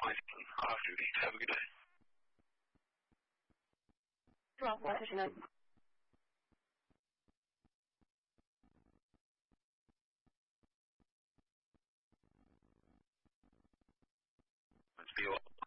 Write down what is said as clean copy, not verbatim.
off duty. Have a good day. Well, Washington. Let's be all.